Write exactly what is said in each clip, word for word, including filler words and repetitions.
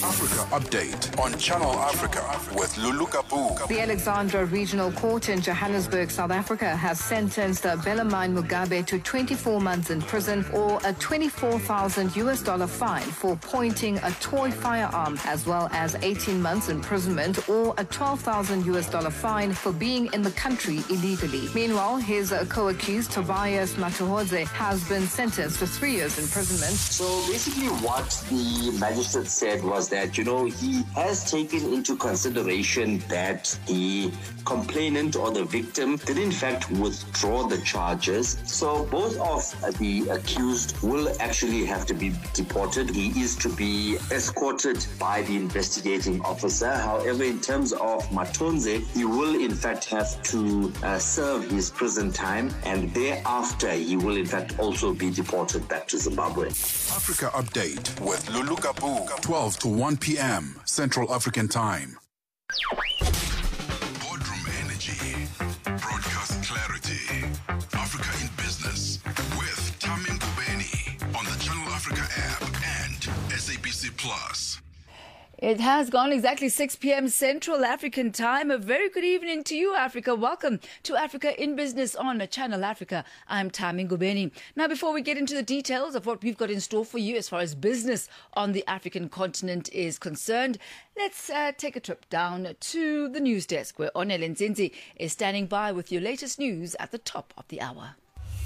Africa Update on Channel Africa with Lulu Kabu. The Alexandra Regional Court in Johannesburg, South Africa, has sentenced Bellarmine Mugabe to twenty-four months in prison or a twenty-four thousand U S dollar fine for pointing a toy firearm, as well as eighteen months imprisonment or a twelve thousand U S dollar fine for being in the country illegally. Meanwhile, his co-accused Tobias Matuhodze has been sentenced to three years imprisonment. So basically what the magistrate said was that, you know, he has taken into consideration that the complainant or the victim did in fact withdraw the charges. So both of the accused will actually have to be deported. He is to be escorted by the investigating officer. However, in terms of Matonze, he will in fact have to uh, serve his prison time, and thereafter he will in fact also be deported back to Zimbabwe. Africa Update with Lulu Kabu, twelve to one p.m. Central African Time. Boardroom Energy, broadcast clarity. Africa in Business with Tami Ngubeni on the Channel Africa app and S A B C Plus. It has gone exactly six p.m. Central African Time. A very good evening to you, Africa. Welcome to Africa in Business on Channel Africa. I'm Tami Ngubeni. Now, before we get into the details of what we've got in store for you as far as business on the African continent is concerned, let's uh, take a trip down to the news desk where Onel Nzinzi is standing by with your latest news at the top of the hour.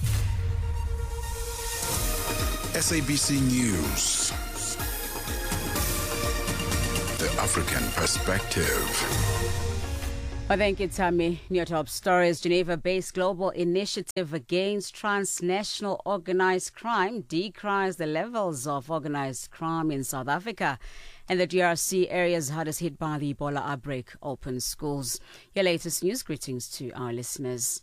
S A B C News. The African Perspective. Well, thank you, Tami. New top stories. Geneva-based Global Initiative Against Transnational Organized Crime decries the levels of organized crime in South Africa. And the D R C areas hardest hit by the Ebola outbreak open schools. Your latest news. Greetings to our listeners.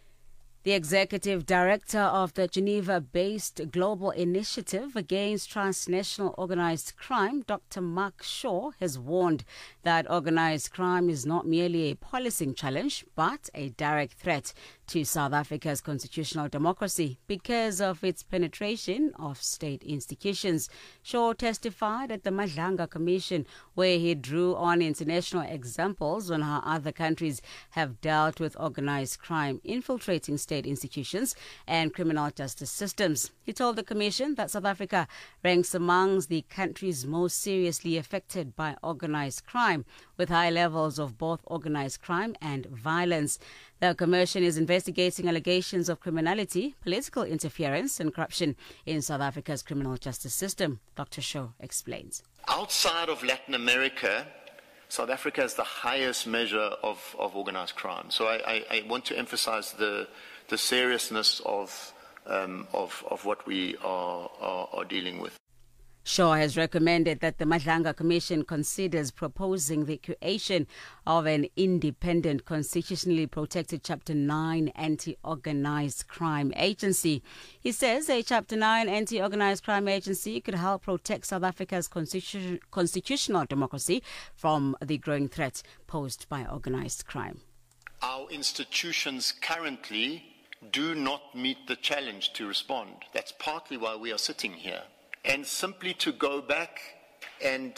The executive director of the Geneva-based Global Initiative Against Transnational Organized Crime, Doctor Mark Shaw, has warned that organized crime is not merely a policing challenge, but a direct threat to South Africa's constitutional democracy because of its penetration of state institutions. Shaw testified at the Madlanga Commission, where he drew on international examples on how other countries have dealt with organized crime infiltrating state state institutions and criminal justice systems. He told the Commission that South Africa ranks amongst the countries most seriously affected by organized crime, with high levels of both organized crime and violence. The Commission is investigating allegations of criminality, political interference and corruption in South Africa's criminal justice system. Doctor Shaw explains. Outside of Latin America, South Africa is the highest measure of, of organized crime. So I, I, I want to emphasize the, the seriousness of, um, of, of what we are, are, are dealing with. Shaw has recommended that the Madlanga Commission considers proposing the creation of an independent, constitutionally protected Chapter nine anti-organized crime agency. He says a Chapter nine anti-organized crime agency could help protect South Africa's constitu- constitutional democracy from the growing threat posed by organized crime. Our institutions currently do not meet the challenge to respond. That's partly why we are sitting here. And simply to go back and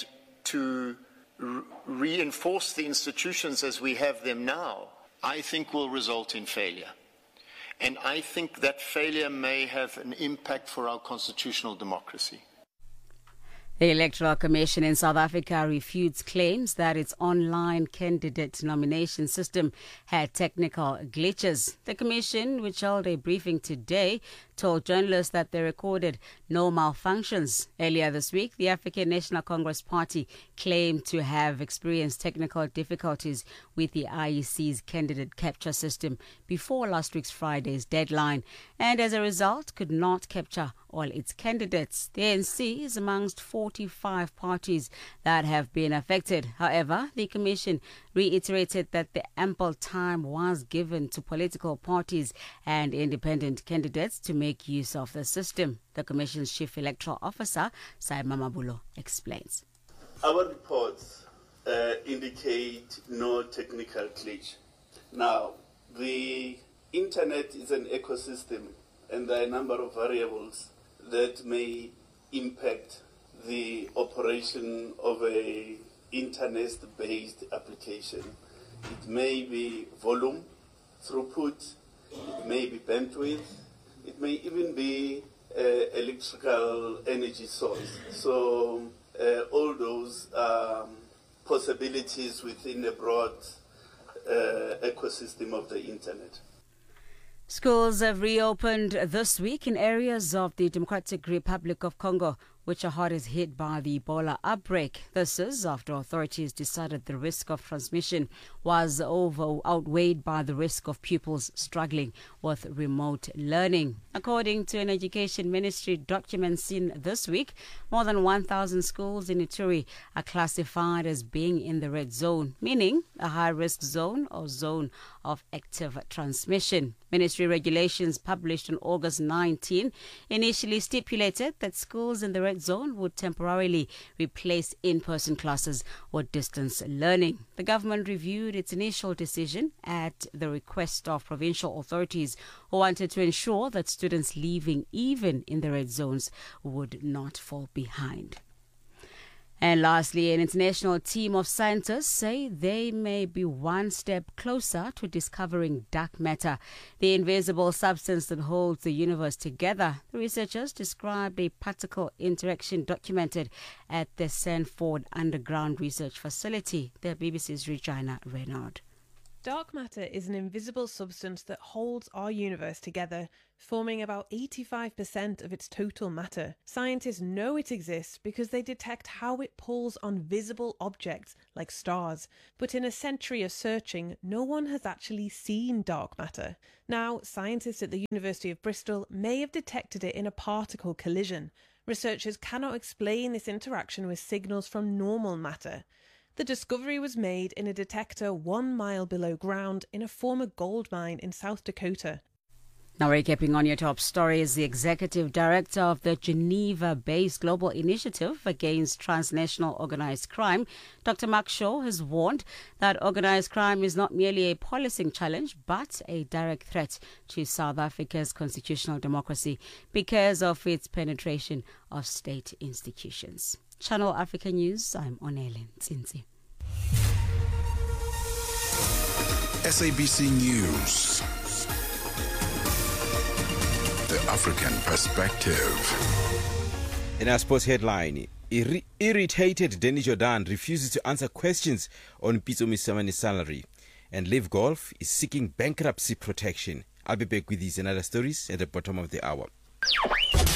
to re- reinforce the institutions as we have them now, I think will result in failure. And I think that failure may have an impact for our constitutional democracy. The Electoral Commission in South Africa refutes claims that its online candidate nomination system had technical glitches. The Commission, which held a briefing today, told journalists that they recorded no malfunctions. Earlier this week, the African National Congress Party claimed to have experienced technical difficulties with the I E C's candidate capture system before last week's Friday's deadline, and as a result could not capture all its candidates. The A N C is amongst forty-five parties that have been affected. However, the Commission reiterated that the ample time was given to political parties and independent candidates to make use of the system. The Commission's Chief Electoral Officer, Saib Mamabulo, explains. Our reports uh, indicate no technical glitch. Now, the internet is an ecosystem, and there are a number of variables that may impact the operation of a internet-based application. It may be volume, throughput, it may be bandwidth, it may even be uh, electrical energy source. So uh, all those um, possibilities within a broad uh, ecosystem of the internet. Schools have reopened this week in areas of the Democratic Republic of Congo, which are hardest hit by the Ebola outbreak. This is after authorities decided the risk of transmission was over outweighed by the risk of pupils struggling with remote learning. According to an Education Ministry document seen this week, more than one thousand schools in Ituri are classified as being in the red zone, meaning a high-risk zone or zone of active transmission. Ministry regulations published on August nineteenth initially stipulated that schools in the red zone would temporarily replace in-person classes or distance learning. The government reviewed its initial decision at the request of provincial authorities who wanted to ensure that students living even in the red zones would not fall behind. And lastly, an international team of scientists say they may be one step closer to discovering dark matter, the invisible substance that holds the universe together. The researchers described a particle interaction documented at the Sanford Underground Research Facility. The B B C's Regina Reynard. Dark matter is an invisible substance that holds our universe together, forming about eighty-five percent of its total matter. Scientists know it exists because they detect how it pulls on visible objects like stars. But in a century of searching, no one has actually seen dark matter. Now, scientists at the University of Bristol may have detected it in a particle collision. Researchers cannot explain this interaction with signals from normal matter. The discovery was made in a detector one mile below ground in a former gold mine in South Dakota. Now recapping on your top stories, the executive director of the Geneva-based Global Initiative Against Transnational Organized Crime, Doctor Mark Shaw, has warned that organized crime is not merely a policing challenge, but a direct threat to South Africa's constitutional democracy because of its penetration of state institutions. Channel Africa News, I'm Onele Nzinzi. S A B C News. The African Perspective. In our sports headline, ir- irritated Danny Jordan refuses to answer questions on Pitso Mosimane salary, and Live Golf is seeking bankruptcy protection. I'll be back with these and other stories at the bottom of the hour.